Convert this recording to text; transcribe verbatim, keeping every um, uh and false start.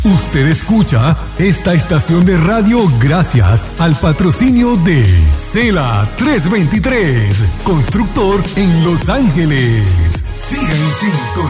Usted escucha esta estación de radio gracias al patrocinio de Cela trescientos veintitrés, constructor en Los Ángeles. Siga en sintonía.